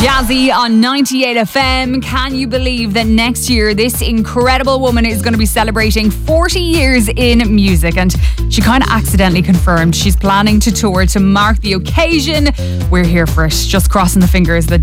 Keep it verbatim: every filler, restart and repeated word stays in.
Jazzy on ninety-eight F M. Can you believe that next year this incredible woman is going to be celebrating forty years in music? And she kind of accidentally confirmed she's planning to tour to mark the occasion. We're here for it. Just crossing the fingers that